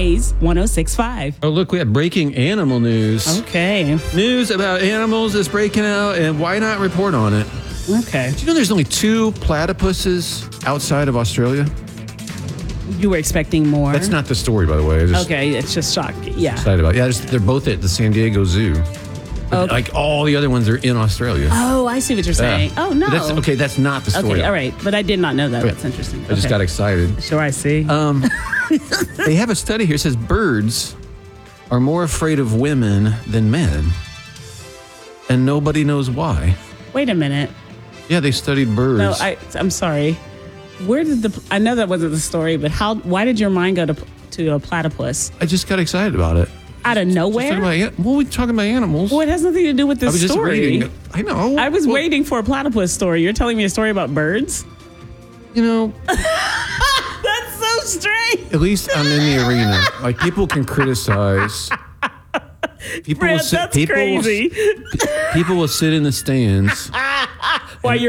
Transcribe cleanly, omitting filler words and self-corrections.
Blaze 106.5. Oh, look, we have breaking animal news. Okay. News about animals is breaking out, and why not report on it? Okay. Do you know there's only 2 platypuses outside of Australia? You were expecting more? That's not the story, by the way. Okay, it's just shocking. Yeah. Excited about it. Yeah, they're both at the San Diego Zoo. Okay. Like all the other ones are in Australia. Oh, I see what you're saying. Yeah. Oh, no. But that's not the story. Okay, all right. But I did not know that. Okay. That's interesting. I just got excited. Sure, I see. They have a study here. It says birds are more afraid of women than men. And nobody knows why. Wait a minute. Yeah, they studied birds. No, I'm sorry. Where did I know that wasn't the story, but why did your mind go to a platypus? I just got excited about it. Out of nowhere? We're talking about animals. Well, it has nothing to do with this I was just story. reading. I know. I was waiting for a platypus story. You're telling me a story about birds? You know, That's so strange. at least I'm in the arena. Like, people can criticize. People Brad, that's crazy. People will sit in the stands